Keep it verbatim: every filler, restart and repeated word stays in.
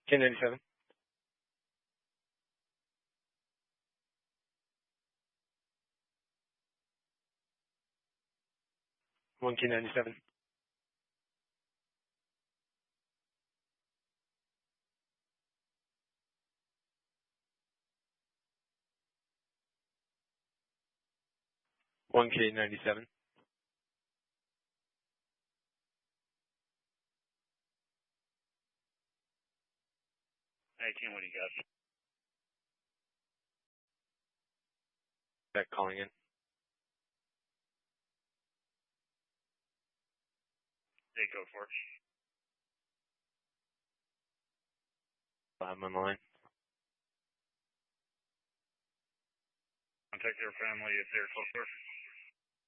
K ninety-seven. one K ninety-seven. one K ninety-seven. eighteen, what do you got? Back calling in. Hey, go for it. I'm on the line. Contact your family if they're closer.